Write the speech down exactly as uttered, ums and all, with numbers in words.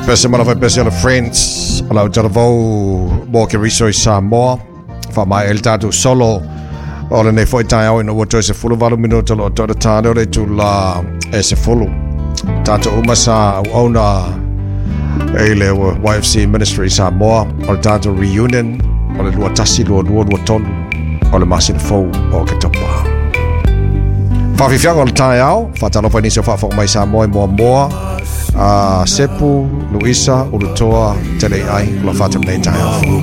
Pese mala vai pese ala friends ala tala vau mo ke research Samoa fa mai el tatu solo ola nei foi tai au ina wato se fulu valu minuto lo to tano le tu la e se fulu tatu umasa ona ele Y F C ministry Samoa ola tatu reunion ola lua tasi lua lua lua tonu ola masin fou o ke topa fa fi fianga ola tai au fa talo fa nisio fa fa mai Samoa mo mo a Sepu Luisa Ulutoa tele ai la fatam nei tai au